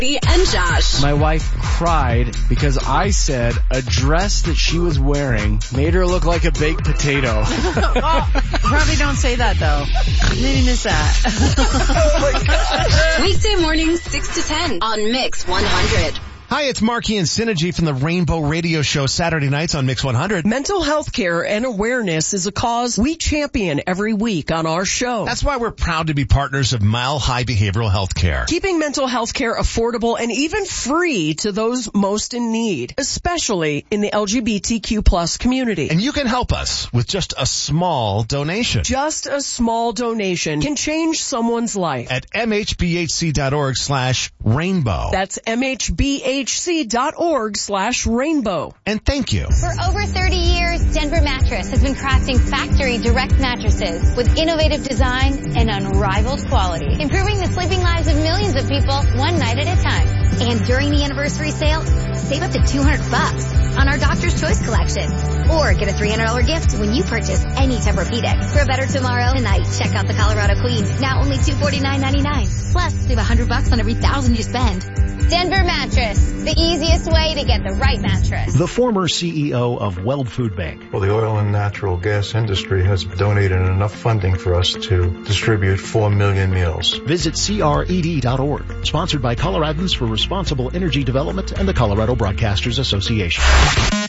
And Josh. My wife cried because I said a dress that she was wearing made her look like a baked potato. Well, probably don't say that though. Maybe miss that. Oh my gosh. Weekday mornings 6 to 10 on Mix 100. Hi, it's Marky and Synergy from the Rainbow Radio Show Saturday nights on Mix 100. Mental health care and awareness is a cause we champion every week on our show. That's why we're proud to be partners of Mile High Behavioral Health Care. Keeping mental health care affordable and even free to those most in need, especially in the LGBTQ plus community. And you can help us with just a small donation. Just a small donation can change someone's life. At mhbhc.org/rainbow. That's mhbhc.org/rainbow. And thank you. For over 30 years, Denver Mattress has been crafting factory direct mattresses with innovative design and unrivaled quality, improving the sleeping lives of millions of people one night at a time. And during the anniversary sale, save up to $200 on our Doctor's Choice collection. Or get a $300 gift when you purchase any Tempur-Pedic. For a better tomorrow tonight, check out the Colorado Queen, now only $249.99. Plus, save $100 on every $1,000 you spend. Denver Mattress, the easiest way to get the right mattress. The former CEO of Weld Food Bank. Well, the oil and natural gas industry has donated enough funding for us to distribute 4 million meals. Visit CRED.org. Sponsored by Coloradans for Responsible Energy Development and the Colorado Broadcasters Association.